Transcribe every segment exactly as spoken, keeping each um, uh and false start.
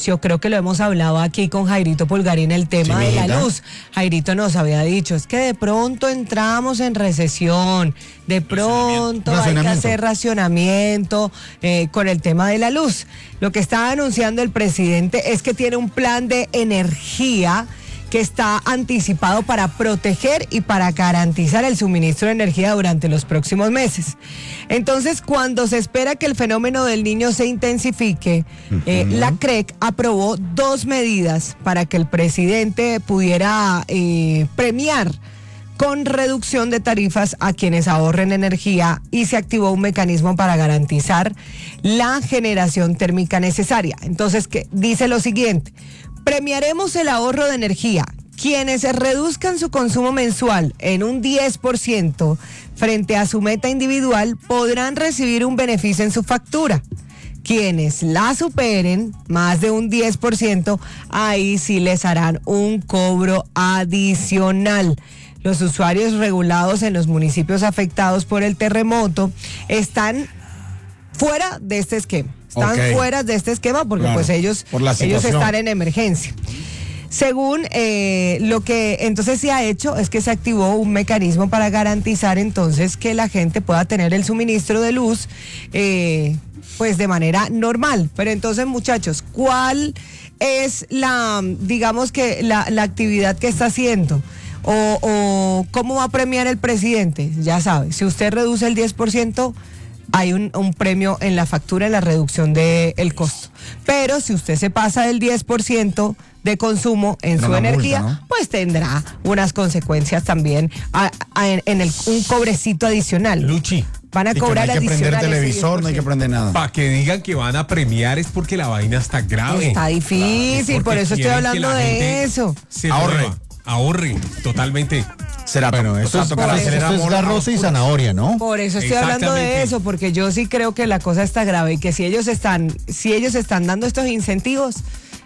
anunció, creo que lo hemos hablado aquí con Jairito Pulgarín, el tema sí, de la luz. Jairito nos había dicho, es que de pronto entramos en recesión, de pronto hay que hacer racionamiento eh, con el tema de la luz. Lo que está anunciando el presidente es que tiene un plan de energía que está anticipado para proteger y para garantizar el suministro de energía durante los próximos meses. Entonces, cuando se espera que el fenómeno del Niño se intensifique, uh-huh. eh, la C R E C aprobó dos medidas para que el presidente pudiera eh, premiar con reducción de tarifas a quienes ahorren energía, y se activó un mecanismo para garantizar la generación térmica necesaria. Entonces, ¿qué? Dice lo siguiente: premiaremos el ahorro de energía. Quienes reduzcan su consumo mensual en un diez por ciento frente a su meta individual podrán recibir un beneficio en su factura. Quienes la superen más de un diez por ciento, ahí sí les harán un cobro adicional. Los usuarios regulados en los municipios afectados por el terremoto están fuera de este esquema. Están okay. fuera de este esquema porque claro, pues ellos, ellos están en emergencia. Según eh, lo que entonces se ha hecho es que se activó un mecanismo para garantizar entonces que la gente pueda tener el suministro de luz eh, pues de manera normal. Pero entonces, muchachos, ¿cuál es la, digamos que la, la actividad que está haciendo? O, o ¿cómo va a premiar el presidente? Ya sabe, si usted reduce el diez por ciento, hay un, un premio en la factura, en la reducción del costo. Pero si usted se pasa del diez por ciento de consumo en Era su energía, multa, ¿no? pues tendrá unas consecuencias también a, a, en, en el, un cobrecito adicional. Luchi. Van a cobrar adicional. No hay que prender televisor, no hay que prender nada. Para que digan que van a premiar es porque la vaina está grave. Está difícil, claro, por eso estoy hablando de eso. Ahorre. Ahorre, totalmente. Será, bueno, esto es, por eso, esto es garrote y zanahoria, ¿no? Por eso estoy hablando de eso, porque yo sí creo que la cosa está grave y que si ellos están, si ellos están dando estos incentivos,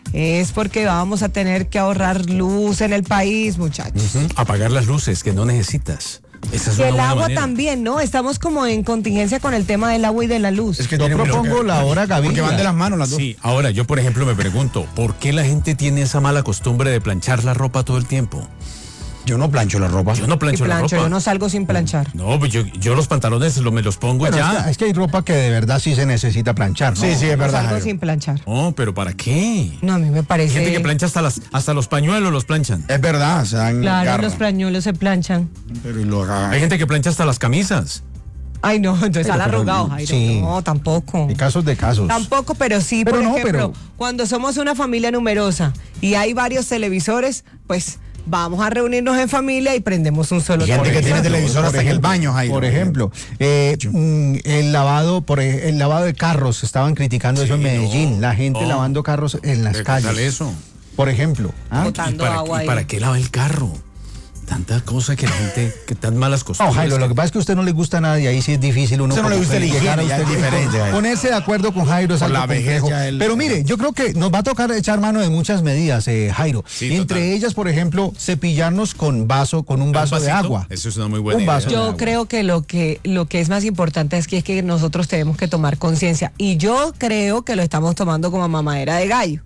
es porque vamos a tener que ahorrar luz en el país, muchachos. Uh-huh. Apagar las luces que no necesitas. Esa es y una el agua manera. También, ¿no? Estamos como en contingencia con el tema del agua y de la luz. Es que yo propongo la hora Gaviria. Porque van de las manos las dos. Sí, ahora yo por ejemplo me pregunto, ¿por qué la gente tiene esa mala costumbre de planchar la ropa todo el tiempo? Yo no plancho la ropa. Yo no plancho, plancho la ropa. Yo no salgo sin planchar. No, pues yo, yo los pantalones lo, me los pongo bueno, ya. Es que, es que hay ropa que de verdad sí se necesita planchar, ¿no? Sí, sí, es no verdad. salgo Jairo. sin planchar. No, pero ¿para qué? No, a mí me parece. Hay gente que plancha hasta las hasta los pañuelos los planchan. Es verdad, o sea, Claro, garra. los pañuelos se planchan. Pero y lo haga. Hay gente que plancha hasta las camisas. Ay, no, entonces Pero, al pero, arrugado, Jairo. sí. No, tampoco. Hay casos de casos. Tampoco, pero sí, Pero por no, ejemplo, pero- cuando somos una familia numerosa y hay varios televisores, pues vamos a reunirnos en familia y prendemos un solo Hay gente que tiene televisor hasta en el baño, Jairo. Por ejemplo, eh, mm, el lavado, por ej- el lavado de carros, estaban criticando Sí, eso en no, Medellín, la gente no. lavando carros en las ¿Qué calles. tal eso? Por ejemplo, ¿ah? ¿Y Botando para, agua y ahí. para qué lava el carro? Tanta cosa que la gente, que tan malas No, costumbres. Jairo, lo que pasa es que a usted no le gusta nada y ahí sí es difícil uno Usted no le como gusta la llegar a higiene, ya usted es diferente, Jairo. ponerse de acuerdo con Jairo es Por algo la vejez complejo. ya él- Pero mire, yo creo que nos va a tocar echar mano de muchas medidas, eh, Jairo. Sí, Entre total. ellas, por ejemplo, cepillarnos con vaso, con un vaso de vasito? agua. Eso es una muy buena Un idea. vaso. Yo agua. creo que lo que lo que es más importante es que es que nosotros tenemos que tomar conciencia, y yo creo que lo estamos tomando como mamadera de gallo.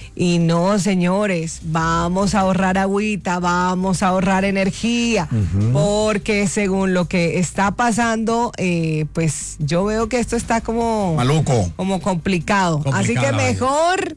Y no, señores, vamos a ahorrar agüita, vamos a ahorrar energía, uh-huh. porque según lo que está pasando, eh, pues yo veo que esto está como Maluco. como complicado. Complicada Así que la mejor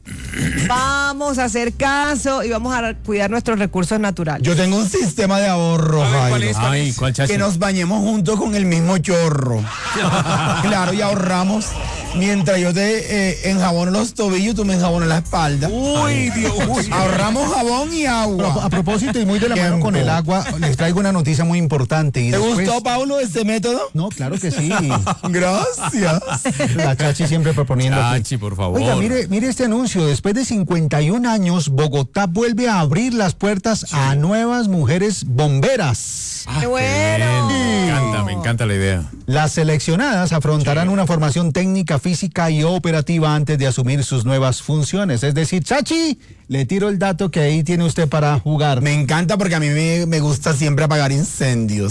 vamos a hacer caso y vamos a cuidar nuestros recursos naturales. Yo tengo un sistema de ahorro, A ver, ¿cuál Jairo. es? ¿Cuál Ay, es? ¿cuál, chachi? Que nos bañemos juntos con el mismo chorro. Claro, y ahorramos. Mientras yo te eh, enjabono los tobillos, tú me enjabonas la espalda. Uy, Dios. Ahorramos jabón y Pero a agua. propósito y muy de la mano Tiempo. con el agua, les traigo una noticia muy importante. Y ¿Te después- gustó, Paulo, este método? No, claro que sí. Gracias. La Chachi siempre proponiendo aquí. Chachi, por favor. Oiga, mire, mire este anuncio. Después de cincuenta y un años, Bogotá vuelve a abrir las puertas a nuevas mujeres bomberas. Ah, ¡Qué bueno! bien. Me encanta, me encanta la idea. Las seleccionadas afrontarán una formación técnica, física y operativa antes de asumir sus nuevas funciones. Es decir, Chachi, le tiro el dato que ahí tiene usted para jugar. Me encanta porque a mí me, me gusta siempre apagar incendios.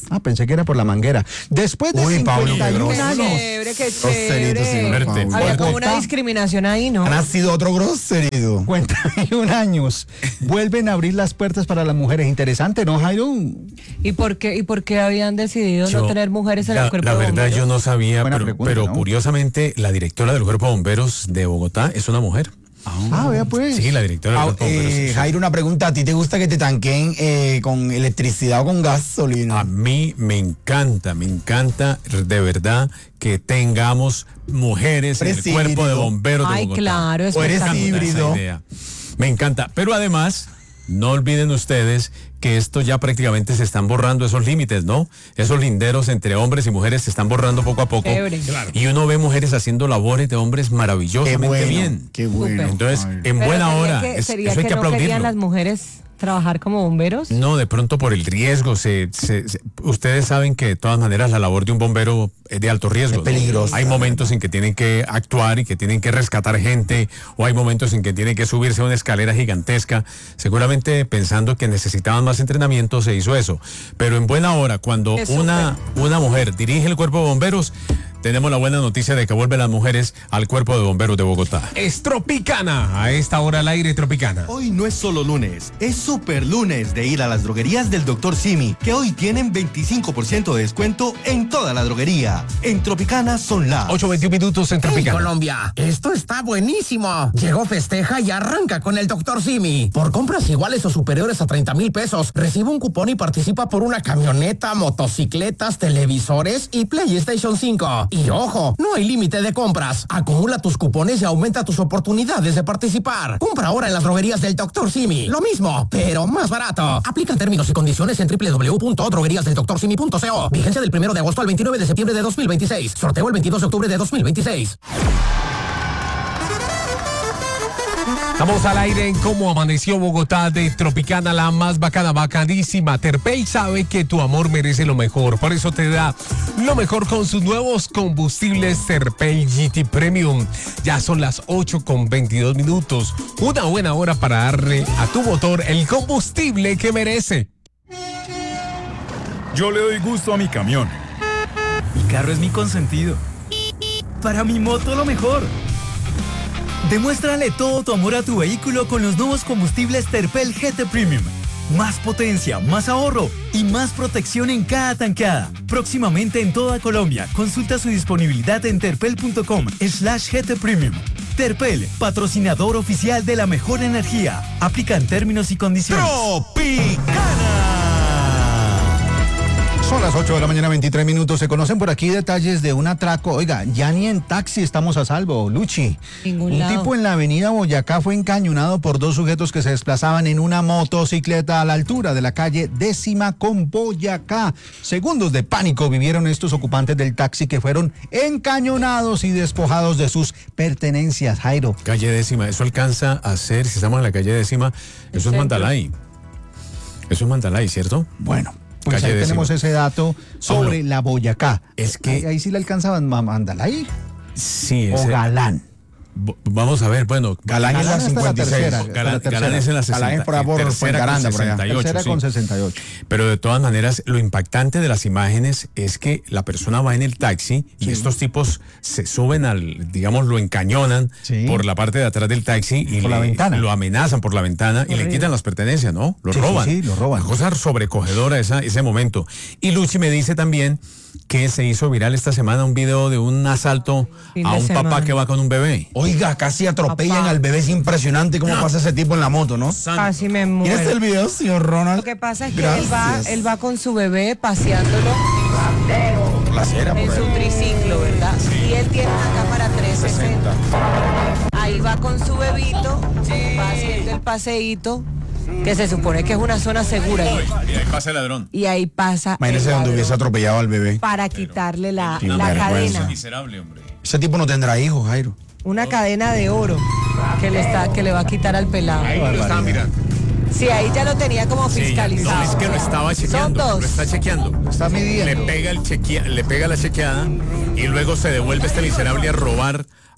Ah, pensé que era por la manguera. Después de Uy, Pablo, cincuenta y un qué años. Qué chévere, qué Groserito, sí, chévere. Pablo. Había como Bogotá. una discriminación ahí, ¿no? Ha nacido otro groserido. cincuenta y un años. Vuelven a abrir las puertas para las mujeres. Interesante, ¿no, Jairo? ¿Y por qué, y por qué habían decidido Yo- no tener mujeres en la, el cuerpo la de verdad bomberos? yo no sabía, Buena pero, pregunta, pero ¿no? curiosamente la directora del Cuerpo de Bomberos de Bogotá es una mujer. Ah, vea pues. Sí, la directora del Ah, Cuerpo de Bomberos. eh, sí. Jairo, una pregunta. ¿A ti te gusta que te tanqueen eh, con electricidad o con gasolina? A mí me encanta, me encanta de verdad que tengamos mujeres en el Eres Cuerpo de híbrido. Bomberos de Ay, Bogotá. claro, O eres espectacular. híbrido. Esa idea. Me encanta. Pero además, no olviden ustedes que esto ya prácticamente se están borrando esos límites, ¿no? Esos linderos entre hombres y mujeres se están borrando poco a poco. Chévere. Claro. Y uno ve mujeres haciendo labores de hombres Qué maravillosamente bueno, bien. qué bueno. Súper. Entonces, Ay. en Pero buena sería hora, que, es- sería eso hay que que no querían aplaudirlo. las mujeres trabajar como bomberos. No, de pronto por el riesgo. Se, se- se- ustedes saben que de todas maneras la labor de un bombero es de alto riesgo. Es peligrosa. ¿no? Hay momentos en que tienen que actuar y que tienen que rescatar gente, o hay momentos en que tienen que subirse a una escalera gigantesca. Seguramente pensando que necesitaban más entrenamiento se hizo eso. Pero en buena hora, cuando Qué una, una mujer dirige el cuerpo de bomberos, tenemos la buena noticia de que vuelven las mujeres al Cuerpo de Bomberos de Bogotá. Es Tropicana, a esta hora al aire Tropicana. Hoy no es solo lunes, es super lunes de ir a las droguerías del doctor Simi, que hoy tienen veinticinco por ciento de descuento en toda la droguería. En Tropicana son las ocho veintiún minutos en Hey, Tropicana. Colombia, esto está buenísimo. Llegó, festeja y arranca con el doctor Simi. Por compras iguales o superiores a treinta mil pesos, recibe un cupón y participa por una camioneta, motocicletas, televisores y PlayStation cinco. Y ojo, no hay límite de compras. Acumula tus cupones y aumenta tus oportunidades de participar. Compra ahora en las droguerías del doctor Simi. Lo mismo, pero más barato. Aplican términos y condiciones en doble u doble u doble u punto droguerías del doctor simi punto co. Vigencia del primero de agosto al veintinueve de septiembre de dos mil veintiséis. Sorteo el veintidós de octubre de dos mil veintiséis. Estamos al aire en Cómo Amaneció Bogotá de Tropicana, la más bacana, bacanísima. Terpel sabe que tu amor merece lo mejor, por eso te da lo mejor con sus nuevos combustibles Terpel G T Premium. Ya son las ocho con veintidós minutos, una buena hora para darle a tu motor el combustible que merece. Yo le doy gusto a mi camión. Mi carro es mi consentido. Para mi moto lo mejor. Demuéstrale todo tu amor a tu vehículo con los nuevos combustibles Terpel G T Premium. Más potencia, más ahorro y más protección en cada tanqueada. Próximamente en toda Colombia. Consulta su disponibilidad en terpel punto com slash G T Premium. Terpel, patrocinador oficial de la mejor energía. Aplican términos y condiciones. Tropicana. Son las ocho de la mañana, veintitrés minutos. Se conocen por aquí detalles de un atraco. Oiga, ya ni en taxi estamos a salvo, Luchi. Ningún un lado. tipo en la avenida Boyacá fue encañonado por dos sujetos que se desplazaban en una motocicleta a la altura de la calle Décima con Boyacá. Segundos de pánico vivieron estos ocupantes del taxi que fueron encañonados y despojados de sus pertenencias, Jairo. Calle Décima, eso alcanza a ser, si estamos en la calle Décima, eso es centro. Mandalay. Eso es Mandalay, ¿cierto? Bueno, pues Calle ahí Décima. tenemos ese dato sobre Pablo, la Boyacá. es que- Ahí, ahí sí le alcanzaban a Mandalay Sí, o ese- Galán. Bo- Vamos a ver, bueno, Galán es la Galán está la cincuenta y seis. tercera. Galán, Está la tercera. Galán es en la Galán sesenta, es por ahí por tercera con Fuencaranda, por allá. sesenta y ocho, Tercera sí. con sesenta y ocho. Pero de todas maneras, lo impactante de las imágenes es que la persona va en el taxi y estos tipos se suben al, digamos, lo encañonan Sí. por la parte de atrás del taxi y Por la le- ventana. lo amenazan por la ventana y le Horrible. quitan las pertenencias, ¿no? Lo Sí, sí, roban. sí, lo roban. Una cosa sobrecogedora esa, ese momento. Y Luchi me dice también que se hizo viral esta semana un video de un asalto Fin a de un papá semana. que va con un bebé. Oiga, casi atropellan Papá. al bebé. Es impresionante cómo pasa ese tipo en la moto, ¿no? Casi me muero. ¿Tienes el video, señor Ronald? Lo que pasa es que él va, Gracias. él va con su bebé paseándolo Por la acera, en por su ahí. triciclo, ¿verdad? Y él tiene una cámara trescientos sesenta. Ahí va con su bebito, va haciendo el paseíto, que se supone que es una zona segura. Y ahí pasa el ladrón. Y ahí pasa Imagínese el donde ladrón hubiese atropellado al bebé. para quitarle la, Qué la vergüenza. cadena. Miserable, hombre. Ese tipo no tendrá hijos, Jairo. Una cadena de oro que le está, que le va a quitar al pelado. Ahí lo estaba mirando. Sí, ahí ya lo tenía como Sí, fiscalizado. no, es que lo estaba Son chequeando. dos. Lo está chequeando. Está midiendo. Le pega, el chequea, le pega la chequeada y luego se devuelve este miserable a robar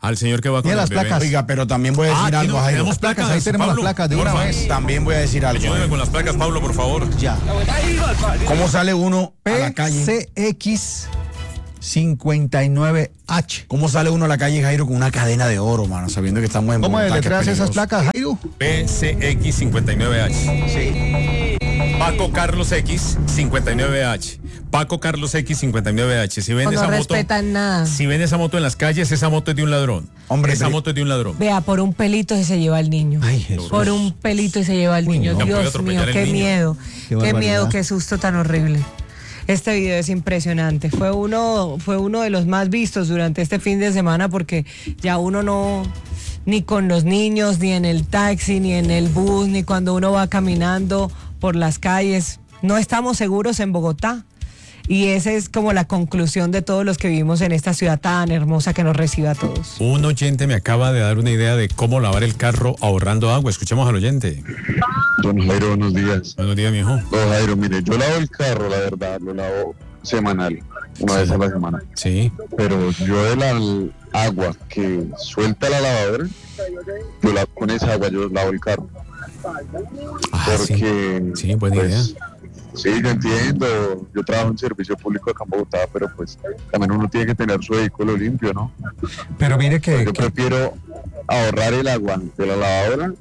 al señor que va con Mira el las bebé. placas. Oiga, pero también voy a decir Ah, algo, ¿no? Jairo. Tenemos placas, Ahí tenemos Pablo, las placas de una porfa. vez. También voy a decir algo. Ayúdame con las placas, Pablo, por favor. Ya. ¿Cómo sale uno a la P calle? C X cincuenta y nueve H. ¿Cómo sale uno a la calle, Jairo, con una cadena de oro, mano? Sabiendo que estamos en ¿Cómo Bogotá, que es deletreas esas peligroso. placas, Jairo? P C X cincuenta y nueve H. Sí. Paco Carlos X cincuenta y nueve H. Paco Carlos X cincuenta y nueve H. Si ven No esa moto, respetan nada. si ven esa moto en las calles, esa moto es de un ladrón. Hombre, esa pero- moto es de un ladrón. Vea, por un pelito se lleva al niño. Ay, Jesús. Por un pelito y se lleva al niño. no. Ya puede Dios atropellar mío, el qué niño. miedo. Qué Qué, barbaridad. miedo, qué susto tan horrible. Este video es impresionante. Fue uno, fue uno de los más vistos durante este fin de semana porque ya uno no, ni con los niños, ni en el taxi, ni en el bus, ni cuando uno va caminando por las calles, no estamos seguros en Bogotá. Y esa es como la conclusión de todos los que vivimos en esta ciudad tan hermosa que nos recibe a todos. Un oyente me acaba de dar una idea de cómo lavar el carro ahorrando agua. Escuchemos al oyente. Don Jairo, buenos días. Buenos días, mijo. Don Jairo, mire, yo lavo el carro, la verdad, lo lavo semanal, una vez a la semana. Sí. Pero yo de la l- agua que suelta la lavadora, yo la, con esa agua yo lavo el carro. Ah, sí. Porque, Sí, buena pues, idea. sí, yo entiendo, yo trabajo en servicio público acá en Bogotá, pero pues también uno tiene que tener su vehículo limpio, ¿no? Pero mire que, Yo que- prefiero ahorrar el agua de la lavadora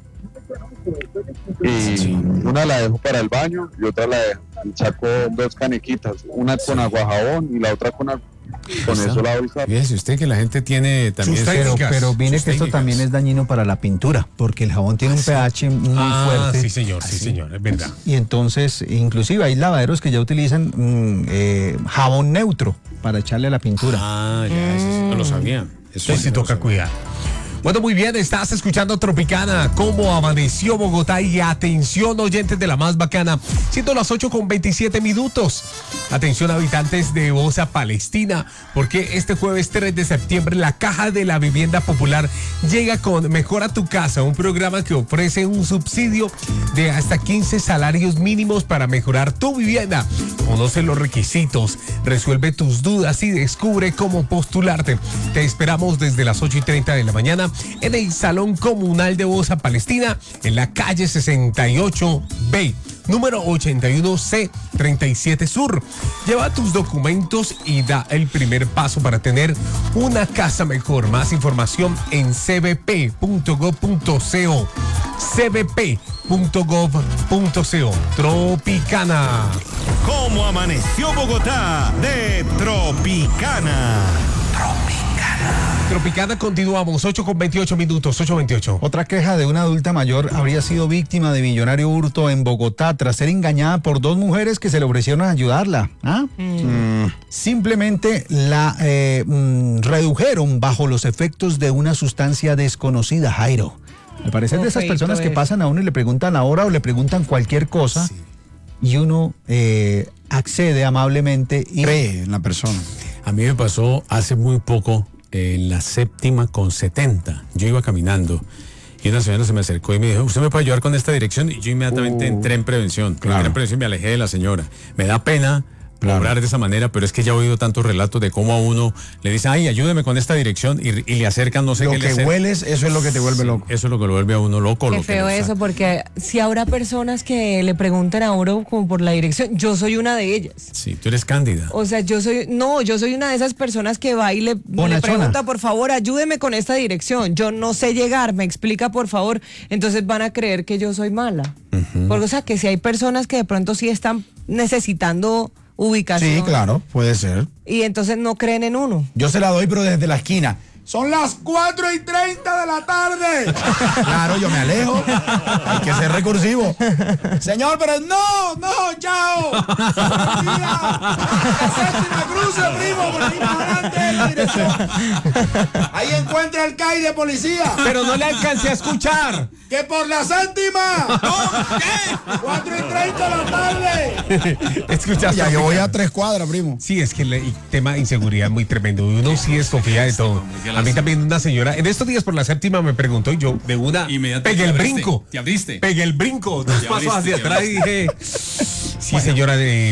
y Sí. una la dejo para el baño y otra la dejo. Saco dos canequitas, una con agua jabón y la otra con agua. Con Está. eso lavo el carro. Fíjese usted que la gente tiene también Sus pero, técnicas, pero mire sus que esto técnicas. también es dañino para la pintura, porque el jabón tiene un pH muy Ah, fuerte. sí, señor, sí, señor, es verdad. Y entonces, inclusive hay lavaderos que ya utilizan mm, eh, jabón neutro para echarle a la pintura. Ah, ya, eso sí no lo sabía. Eso Entonces sí sí no lo toca sabía. cuidar. Bueno, muy bien, estás escuchando Tropicana, cómo amaneció Bogotá y atención oyentes de la más bacana, siendo las ocho con veintisiete minutos. Atención habitantes de Bosa, Palestina, porque este jueves tres de septiembre la Caja de la Vivienda Popular llega con Mejora tu Casa, un programa que ofrece un subsidio de hasta quince salarios mínimos para mejorar tu vivienda. Conoce los requisitos, resuelve tus dudas y descubre cómo postularte. Te esperamos desde las ocho y treinta de la mañana en el Salón Comunal de Bosa, Palestina, en la calle sesenta y ocho B, número ochenta y uno C, treinta y siete Sur. Lleva tus documentos y da el primer paso para tener una casa mejor. Más información en c b p punto gov punto co. c b p punto gov punto co. Tropicana. ¿Cómo amaneció Bogotá? De Tropicana. Tropicana, continuamos, ocho con veintiocho minutos, ocho veintiocho. Otra queja de una adulta mayor habría sido víctima de millonario hurto en Bogotá tras ser engañada por dos mujeres que se le ofrecieron a ayudarla. ¿Ah? Mm. Simplemente la eh, mm, redujeron bajo los efectos de una sustancia desconocida, Jairo. Al parecer de esas Feito personas que es. pasan a uno y le preguntan la hora o le preguntan cualquier cosa y uno eh, accede amablemente y Cree en la persona. A mí me pasó hace muy poco en la séptima con setenta. Yo iba caminando y una señora se me acercó y me dijo, ¿usted me puede ayudar con esta dirección? Y yo inmediatamente entré en prevención. Claro. Entré en prevención y me alejé de la señora. Me da pena Claro. obrar de esa manera, pero es que ya he oído tantos relatos de cómo a uno le dice, ay, ayúdeme con esta dirección y, y le acercan no sé Lo qué. le que acercan. hueles, eso es lo que te vuelve Sí, loco. Eso es lo que lo vuelve a uno loco. Qué lo que feo lo eso, saca. porque si habrá personas que le pregunten a uno como por la dirección, yo soy una de ellas. Sí, tú eres cándida. O sea, yo soy, no, yo soy una de esas personas que va y le, le Bonachona. pregunta, por favor, ayúdeme con esta dirección. Yo no sé llegar, me explica, por favor. Entonces van a creer que yo soy mala. Porque, o sea, que si hay personas que de pronto sí están necesitando ubicación. Sí, claro, puede ser. Y entonces no creen en uno. Yo se la doy, pero desde la esquina. Son las cuatro y treinta de la tarde. Claro, yo me alejo. Hay que ser recursivo. Señor, pero no, no, chao. Buen día. La séptima cruce, primo, por ahí más adelante en la dirección. Ahí encuentra el C A I de policía. Pero no le alcancé a escuchar. ¡Que por la séptima! ¿No? ¿Qué? cuatro y treinta de la tarde. Escuchaste. Ya, yo voy a tres cuadras, primo. Sí, es que el, el tema de inseguridad es muy tremendo. Uno sí desconfía de todo. A mí también una señora, en estos días por la séptima me preguntó y yo de una Inmediatamente pegué el te abriste, brinco. te abriste. Pegué el brinco. Dos Te pasos abriste, hacia te atrás y dije, sí señora, de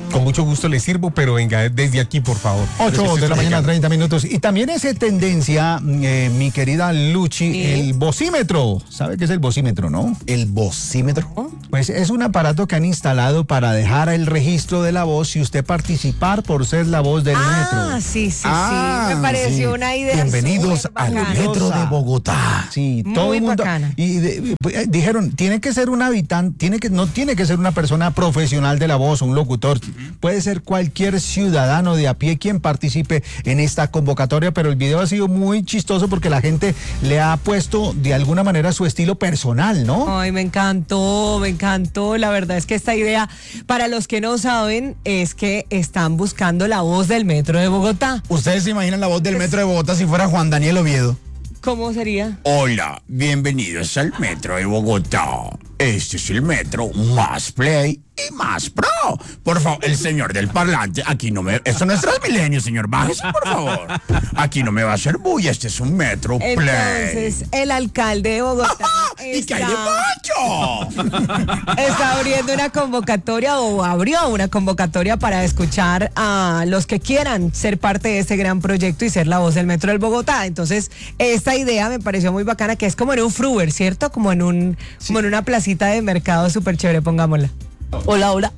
Con mucho gusto le sirvo, pero venga, desde aquí, por favor. ocho de la mañana, treinta minutos. Y también es tendencia, eh, mi querida Luchi, ¿sí? El vocímetro. ¿Sabe qué es el vocímetro, no? ¿El vocímetro? Pues es un aparato que han instalado para dejar el registro de la voz y usted participar por ser la voz del ah, metro. Ah, sí, sí, ah, sí. Me pareció sí. una idea. Bienvenidos al metro de Bogotá. Sí, muy todo el mundo. Bacana. Y de, dijeron, tiene que ser un habitante, tiene que, no tiene que ser una persona profesional de la voz, un locutor. Puede ser cualquier ciudadano de a pie quien participe en esta convocatoria, pero el video ha sido muy chistoso porque la gente le ha puesto de alguna manera su estilo personal, ¿no? Ay, me encantó, me encantó. La verdad es que esta idea, para los que no saben, es que están buscando la voz del metro de Bogotá. ¿Ustedes se imaginan la voz del metro de Bogotá si fuera Juan Daniel Oviedo? ¿Cómo sería? Hola, bienvenidos al metro de Bogotá. Este es el metro más play y más pro. Por favor, el señor del parlante, aquí no me... Esto no es Transmilenio, señor, bájese, por favor. Aquí no me va a hacer bulla, este es un metro play. Entonces, el alcalde de Bogotá ¿Y qué hay de Pacho? Está abriendo una convocatoria, o abrió una convocatoria para escuchar a los que quieran ser parte de este gran proyecto y ser la voz del metro del Bogotá. Entonces, esta idea me pareció muy bacana, que es como en un fruver, ¿cierto? Como en un, sí. como en una placita de mercado súper chévere, pongámosla. Hola, hola.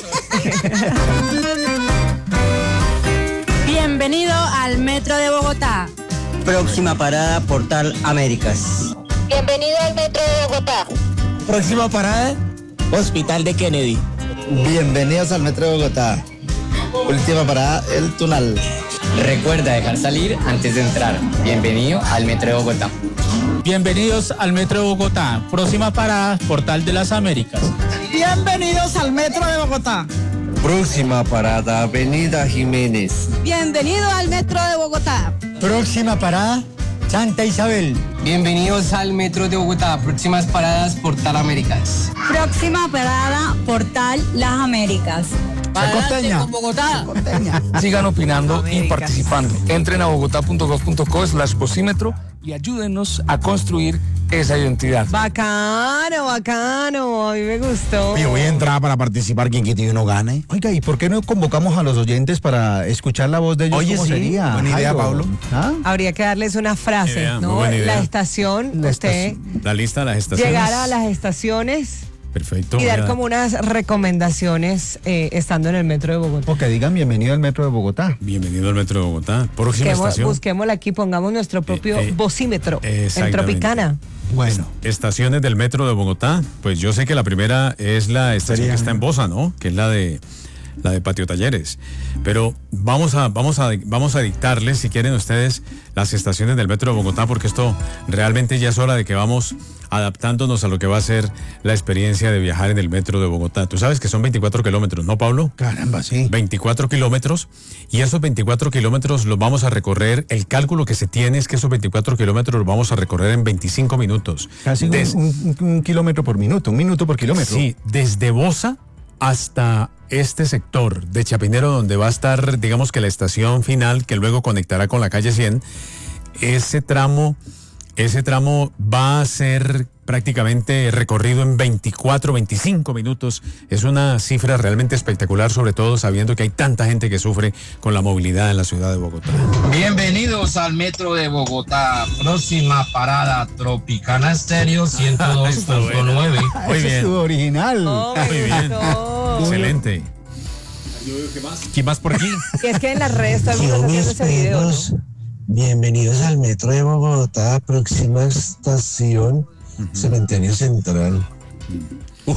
Bienvenido al metro de Bogotá. Próxima parada, Portal Américas. Bienvenido al metro de Bogotá. Próxima parada, Hospital de Kennedy. Bienvenidos al metro de Bogotá. Última parada, el Tunal. Recuerda dejar salir antes de entrar. Bienvenido al metro de Bogotá. Bienvenidos al metro de Bogotá. Próxima parada, Portal de las Américas. Bienvenidos al metro de Bogotá. Próxima parada, Avenida Jiménez. Bienvenido al metro de Bogotá. Próxima parada, Santa Isabel. Bienvenidos al metro de Bogotá. Próximas paradas, Portal Américas. Próxima parada, Portal Las Américas. Costeña. Con Bogotá. Sigan opinando Américas. Y participando. Entren a bogotá punto gov punto co slash vocímetro y ayúdenos a construir esa identidad. Bacano, bacano, a mí me gustó. Yo voy a entrar para participar, quien quite y uno gane. Oiga, ¿y por qué no convocamos a los oyentes para escuchar la voz de ellos? Oye, ¿Cómo sí, sería? Buena idea, Pablo. ¿Ah? Habría que darles una frase, idea, ¿no? buena idea. La estación, la usted... estación. La lista de las estaciones. Llegar a las estaciones... Perfecto. Y dar como unas recomendaciones eh, estando en el metro de Bogotá. O que digan bienvenido al metro de Bogotá. Bienvenido al metro de Bogotá. Próxima Busquemos, estación. Busquémosla aquí, pongamos nuestro propio eh, eh, vocímetro en Tropicana. Bueno. Estaciones del metro de Bogotá. Pues yo sé que la primera es la estación Sería, que está en Bosa, ¿no? Que es la de la de Patio Talleres. Pero vamos a, vamos a, vamos a dictarles, si quieren ustedes, las estaciones del metro de Bogotá, porque esto realmente ya es hora de que vamos adaptándonos a lo que va a ser la experiencia de viajar en el metro de Bogotá. Tú sabes que son veinticuatro kilómetros, ¿no, Pablo? Caramba, sí. veinticuatro kilómetros, y esos veinticuatro kilómetros los vamos a recorrer, el cálculo que se tiene es que esos veinticuatro kilómetros los vamos a recorrer en veinticinco minutos. Casi Des- un, un, un kilómetro por minuto, un minuto por kilómetro. Sí, desde Bosa hasta este sector de Chapinero, donde va a estar, digamos que la estación final, que luego conectará con la calle cien, ese tramo, ese tramo va a ser prácticamente recorrido en veinticuatro, veinticinco minutos. Es una cifra realmente espectacular, sobre todo sabiendo que hay tanta gente que sufre con la movilidad en la ciudad de Bogotá. Bienvenidos al metro de Bogotá. Próxima parada, Tropicana Estéreo ciento dos punto nueve. Muy Ese bien. es tu original. Oh, Muy bien. Excelente. ¿Quién más por aquí? Y es que en las redes todo el mundo está haciendo ese video, ¿no? Bienvenidos al metro de Bogotá. Próxima estación, uh-huh. Cementerio Central. Uy.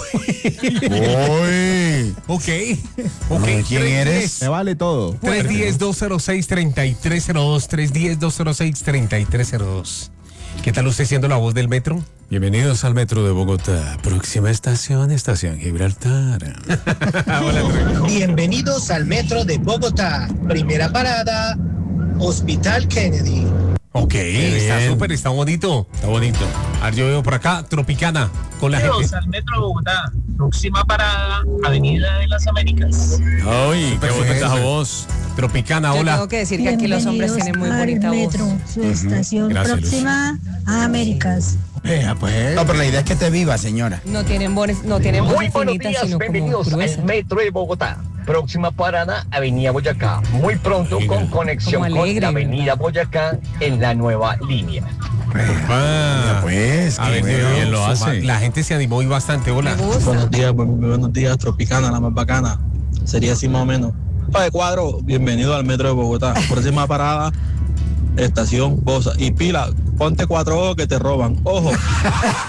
Ok. Ok. ¿Quién eres? Me vale todo. tres uno cero, dos cero seis, tres tres cero dos. tres uno cero, dos cero seis, tres tres cero dos. ¿Qué tal usted siendo la voz del metro? Bienvenidos al metro de Bogotá. Próxima estación, estación Gibraltar. Bienvenidos al metro de Bogotá. Primera parada, Hospital Kennedy. Ok, está bien. súper, está bonito. Está bonito. A ver, yo veo por acá, Tropicana, con la Bienvenidos gente. al metro de Bogotá. Próxima parada, Avenida de las Américas. Ay, qué bonita esa voz. Tropicana, Yo hola. tengo que decir que aquí los hombres tienen muy bonita voz. Su estación Gracias, próxima a Américas. Vea, pues. No, pero la idea es que te viva, señora. No tienen voces, no tienen voces finitas, sino como gruesas. metro de Bogotá. Próxima parada, Avenida Boyacá. Muy pronto con conexión Como con alegre, la Avenida Boyacá en la nueva línea. Ah, pues, A ver, bueno, bien lo hace. La gente se animó y bastante. Hola. Buenos días, bu- buenos días, Tropicana, la más bacana. Sería así más o menos. Para cuadro, bienvenido al metro de Bogotá. Próxima parada, estación Bosa. Y pila, ponte cuatro ojos que te roban. Ojo.